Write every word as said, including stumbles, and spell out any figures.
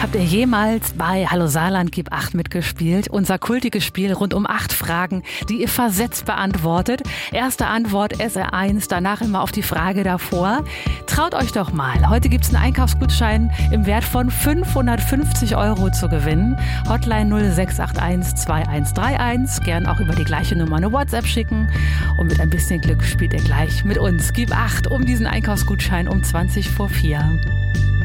Habt ihr jemals bei Hallo Saarland Gib acht mitgespielt? Unser kultiges Spiel rund um acht Fragen, die ihr versetzt beantwortet. Erste Antwort S R eins, danach immer auf die Frage davor. Traut euch doch mal. Heute gibt es einen Einkaufsgutschein im Wert von fünfhundertfünfzig Euro zu gewinnen. Hotline null sechs acht eins zwei eins drei eins. Gern auch über die gleiche Nummer eine WhatsApp schicken. Und mit ein bisschen Glück spielt ihr gleich mit uns. Gib acht um diesen Einkaufsgutschein um zwanzig vor vier.